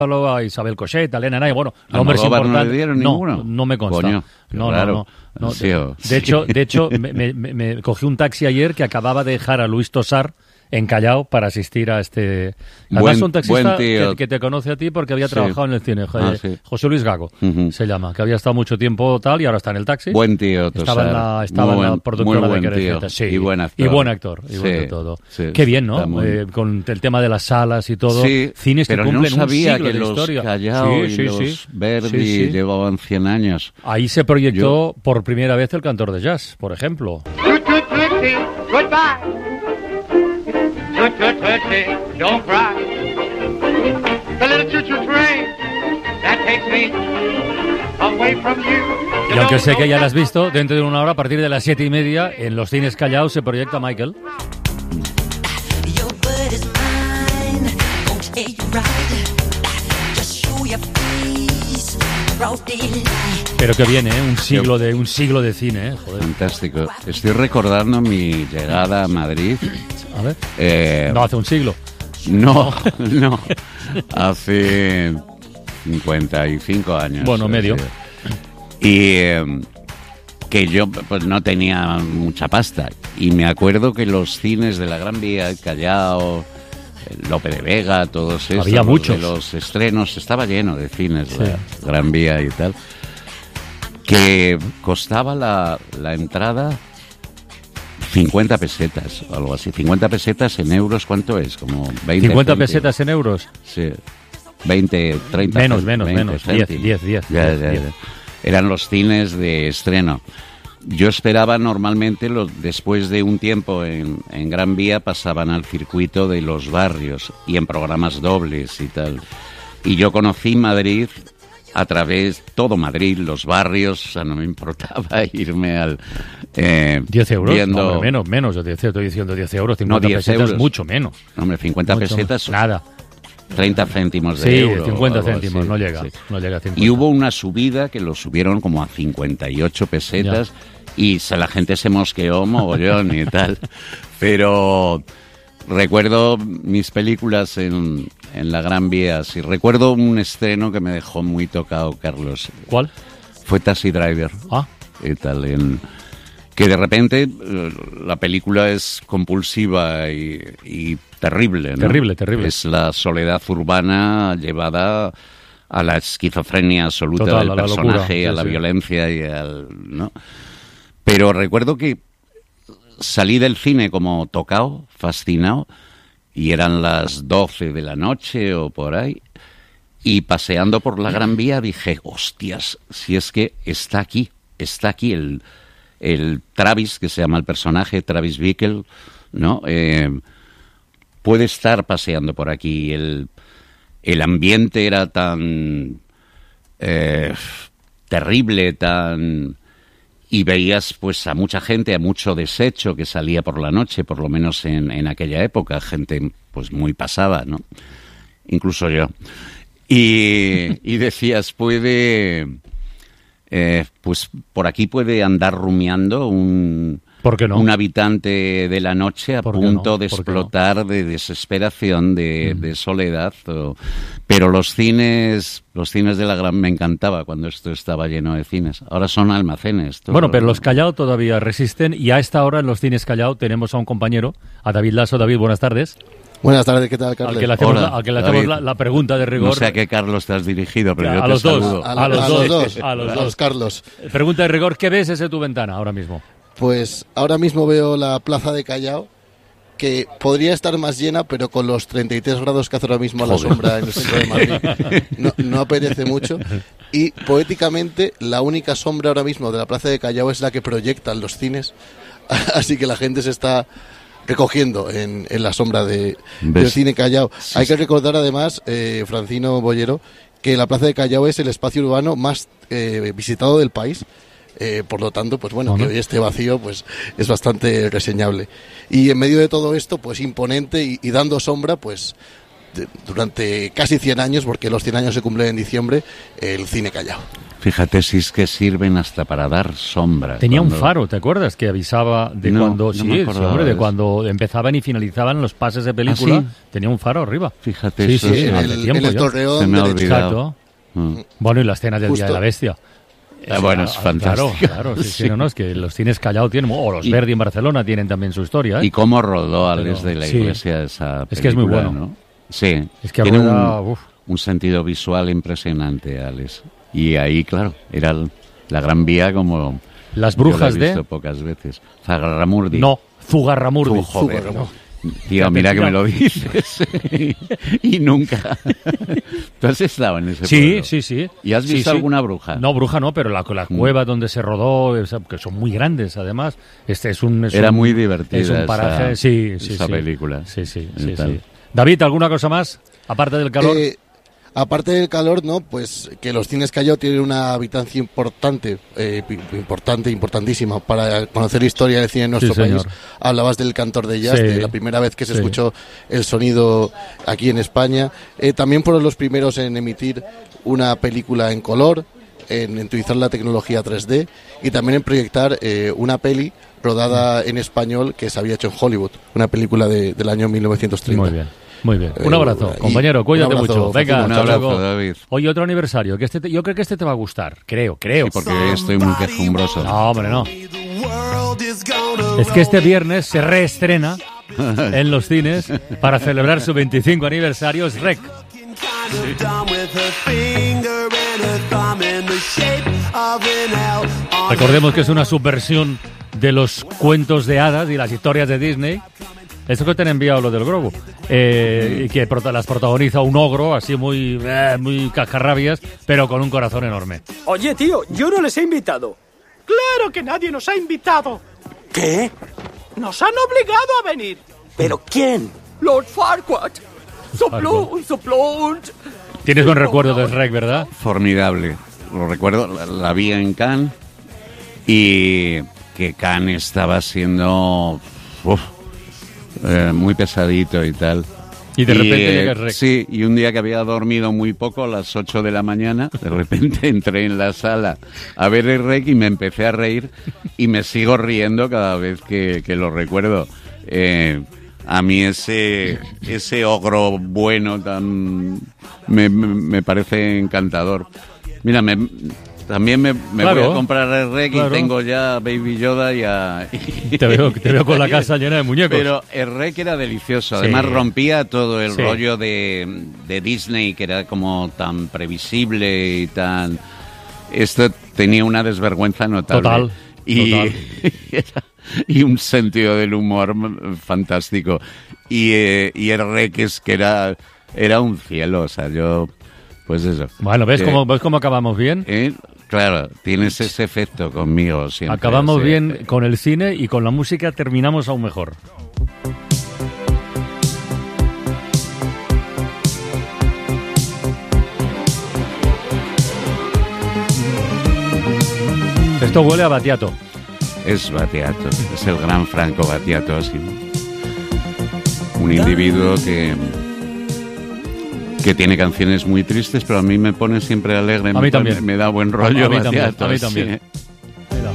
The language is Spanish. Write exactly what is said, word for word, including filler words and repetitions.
a Isabel Cochet, a Elena Nay, bueno, nombres importantes. ¿No le dieron no, ninguno? No me consta. Coño, no, raro. no, no, no. Sí, De, sí. de hecho, de hecho me, me, me cogí un taxi ayer que acababa de dejar a Luis Tosar en Callao para asistir a este... Además, Buen- un taxista buen tío. que, que te conoce a ti porque había Sí. trabajado en el cine. Ah, eh, sí. José Luis Gago Ujú. se llama, que había estado mucho tiempo tal y ahora está en el taxi. Buen tío, Estaba en la, Tosar. estaba Muy en la buen- productora muy de buen Querer tío. Fiesta. Sí. Y buen actor. Y buen actor. Y buen Sí, de todo. sí. Qué bien, ¿no? Está muy- Eh, con el tema de las salas y todo. Sí, Cines pero que cumplen no sabía un siglo que de los historia. Callao Sí, y sí, los sí. Verdi Sí, sí. llevaban cien años. Ahí se proyectó por primera vez El Cantor de Jazz, por ejemplo. Toot toot tootsie, goodbye. Toot toot tootsie, don't cry. The little choo choo train that takes me away from you. Y aunque sé que ya la has visto, dentro de una hora, a partir de las siete y media, en los cines Callao se proyecta Michael. Your word is mine, won't tell you right. Just show your face, broad daylight. Pero que viene, ¿eh? un siglo de un siglo de cine, ¿eh? Joder. Fantástico. Estoy recordando mi llegada a Madrid. A ver. Eh, No hace un siglo. no, no. Hace cincuenta y cinco años. Bueno, medio. Sí. Y eh, que yo pues no tenía mucha pasta. Y me acuerdo que los cines de la Gran Vía, el Callao, el Lope de Vega, todos estos, Había los muchos. de los estrenos, estaba lleno de cines, Sí. la Gran Vía y tal, que costaba la, la entrada cincuenta pesetas o algo así. cincuenta pesetas en euros, ¿cuánto es? Como veinte cincuenta céntimos. pesetas en euros. Sí, veinte, treinta. Menos, céntimos, menos, veinte menos. céntimos. diez, diez, diez. Ya, ya, ya. Eran los cines de estreno. Yo esperaba normalmente, los, después de un tiempo en, en Gran Vía, pasaban al circuito de los barrios y en programas dobles y tal. Y yo conocí Madrid a través, todo Madrid, los barrios, o sea, no me importaba irme al... Eh, diez euros. viendo- No, hombre, menos, menos. Yo te estoy diciendo diez euros. cincuenta diez pesetas, euros. mucho menos. Hombre, cincuenta Mucho pesetas, menos. Nada. treinta céntimos de Sí, euro. cincuenta o algo céntimos. así, No llega. sí. No llega a cincuenta. Y hubo una subida que lo subieron como a cincuenta y ocho pesetas y se, la gente se mosqueó mogollón y tal. Pero recuerdo mis películas en, en la Gran Vía. Sí, recuerdo un estreno que me dejó muy tocado, Carlos. ¿Cuál? Fue Taxi Driver Ah, y tal. En, que de repente eh, la película es compulsiva y, y terrible, ¿no? Terrible, terrible. Es la soledad urbana llevada a la esquizofrenia absoluta Total, del a la personaje, locura, sí, a la sí. violencia y al... ¿no? Pero recuerdo que salí del cine como tocado, fascinado, y eran las doce de la noche o por ahí, y paseando por la Gran Vía dije, hostias, si es que está aquí, está aquí el, el Travis, que se llama el personaje, Travis Bickle, ¿no? Eh, puede estar paseando por aquí. El, el ambiente era tan eh, terrible, tan... Y veías pues a mucha gente, a mucho desecho que salía por la noche, por lo menos en, en aquella época, gente pues muy pasada, ¿no? Incluso yo. Y, y decías, puede... Eh, pues por aquí puede andar rumiando un... ¿por qué no? Un habitante de la noche a ¿Por qué punto no? de ¿Por qué explotar de desesperación, de, Mm. de soledad. o- Pero los cines, los cines de la Gran me encantaba cuando esto estaba lleno de cines. Ahora son almacenes. todo. Bueno, pero los Callao todavía resisten y a esta hora en los cines Callao tenemos a un compañero, a David Lasso. David, buenas tardes. Buenas tardes, ¿qué tal, Carlos? Al que le hacemos, Hola, la, al que le hacemos David. la, la pregunta de rigor. No sé a qué Carlos te has dirigido, pero A yo te los dos. saludo. A, A los a dos, los dos, a los dos. Carlos. Pregunta de rigor, ¿qué ves desde tu ventana ahora mismo? Pues ahora mismo veo la plaza de Callao, que podría estar más llena, pero con los treinta y tres grados que hace ahora mismo a la Joder. sombra en el centro de Madrid, no, no apetece mucho. Y poéticamente, la única sombra ahora mismo de la plaza de Callao es la que proyectan los cines, así que la gente se está recogiendo en, en la sombra de, ¿Ves? del cine Callao. Hay que recordar además, eh, Francino Bollero, que la plaza de Callao es el espacio urbano más eh, visitado del país. Eh, por lo tanto, pues bueno, Bueno. que hoy esté vacío, pues es bastante reseñable. Y en medio de todo esto, pues imponente y, y dando sombra, pues de- durante casi cien años, porque los cien años se cumplen en diciembre, el cine Callao. Fíjate si es que sirven hasta para dar sombra. Tenía un cuando- faro, ¿te acuerdas? Que avisaba de No, cuando no sí, me sí, acordaba hombre, de de eso. cuando empezaban y finalizaban los pases de película. ¿Ah, sí? Tenía un faro arriba. Fíjate, Sí, eso sí, es- en hace el, tiempo en el ya. Torreón Se me ha derecho. olvidado. Exacto. Mm. Bueno, y la escena del Justo. Día de la Bestia. Ah, bueno, es Ah, fantástico. Claro, claro, sí, sí, Sí. no, no, es que los cines Callao tienen, o los Y- Verdi en Barcelona tienen también su historia, ¿eh? Y cómo rodó Alex Pero, de la sí. Iglesia esa película, Es que es muy bueno. ¿no? Sí. Es que tiene rueda, un, uf. un sentido visual impresionante, Alex. Y ahí, claro, era el- la Gran Vía como... Las yo la he brujas visto de... pocas veces. Zagarramurdi. No, Zugarramurdi. Tú, joder, Zugarramurdi. Tío, mira que me lo dices. y nunca. ¿Tú has estado en ese Sí, pueblo? sí, sí. ¿Y has Sí, visto sí. alguna bruja? No, bruja no, pero la, la Mm. cueva donde se rodó, esa- que son muy grandes además. Este es un es Era un- muy divertida Es un paraje, esa- sí, sí, esa sí. película. Sí, sí, Y sí, tal. sí. David, ¿alguna cosa más? Aparte del calor. Eh, aparte del calor, ¿no? Pues que los cines Callao tienen una habitancia importante, eh, pi- importante, importantísima para conocer la historia del cine en nuestro Sí, señor. país. Hablabas del cantor de jazz, Sí. de la primera vez que se Sí. escuchó el sonido aquí en España. Eh, también fueron los primeros en emitir una película en color, en, en utilizar la tecnología tres D y también en proyectar eh, una peli rodada en español que se había hecho en Hollywood, una película de- del año mil novecientos treinta. Muy bien, muy bien. Un Eh, abrazo, y- compañero, cuídate un abrazo, mucho. Venga, Fátima, Un hasta abrazo, luego. David. Oye, otro aniversario, que este te- yo creo que este te va a gustar, creo, creo. Sí, porque estoy muy quejumbroso. No, hombre, no. Es que este viernes se reestrena en los cines para celebrar su veinticinco aniversario, es Rec. Recordemos que es una subversión de los cuentos de hadas y las historias de Disney. Eso que te han enviado lo del Grogu. Eh, y que prota- las protagoniza un ogro, así muy, eh, muy cascarrabias, pero con un corazón enorme. Oye, tío, yo no les he invitado. Claro que nadie nos ha invitado. ¿Qué? Nos han obligado a venir. ¿Pero quién? Lord Farquaad. Soplón, soplón. Tienes buen recuerdo de Rec, ¿verdad? Formidable. Lo recuerdo, la, la vi en Cannes y que Cannes estaba siendo uf, eh, muy pesadito y tal. Y de repente eh, llega Rec. Sí, y un día que había dormido muy poco, a las ocho de la mañana, de repente entré en la sala a ver el Rec y me empecé a reír y me sigo riendo cada vez que, que lo recuerdo. Eh, a mí ese ese ogro bueno tan me, me, me parece encantador. Mira, me, también me, me Claro, voy a comprar el Rec claro. y tengo ya Baby Yoda y a... Te veo, te veo con la casa llena de muñecos. Pero el Rec era delicioso. Sí. Además rompía todo el Sí. rollo de, de Disney, que era como tan previsible y tan... Esto tenía una desvergüenza notable. Total, Y, total. y un sentido del humor fantástico. Y, eh, y el Rec es que era, era un cielo. O sea, yo... Pues eso. Bueno, ¿ves Eh, cómo, ¿ves cómo acabamos bien? eh, Claro, tienes ese efecto conmigo siempre. Acabamos sí. bien con el cine y con la música terminamos aún mejor. Esto huele a Battiato. Es Battiato, es el gran Franco Battiato, sí. Un individuo que que tiene canciones muy tristes, pero a mí me pone siempre alegre. A me mí pone- también. Me da buen A- rollo a mí también, Battiato, a mí sí. también.